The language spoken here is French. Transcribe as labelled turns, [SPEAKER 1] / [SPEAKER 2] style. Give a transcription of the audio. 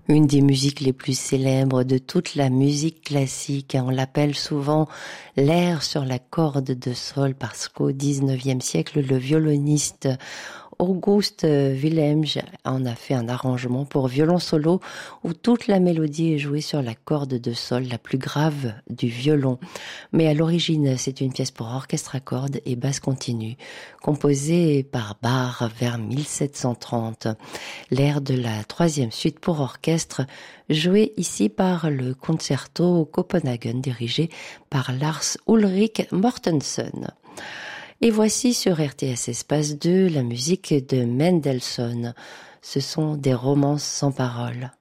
[SPEAKER 1] Une des musiques les plus célèbres de toute la musique classique. On l'appelle souvent l'air sur la corde de sol parce qu'au XIXe siècle, le violoniste August Wilhelmj en a fait un arrangement pour violon solo où toute la mélodie est jouée sur la corde de sol la plus grave du violon. Mais à l'origine, c'est une pièce pour orchestre à cordes et basse continue, composée par Bach vers 1730. L'air de la troisième suite pour orchestre, joué ici par le Concerto Copenhagen dirigé par Lars Ulrik Mortensen. Et voici sur RTS Espace 2 la musique de Mendelssohn. Ce sont des romances sans paroles.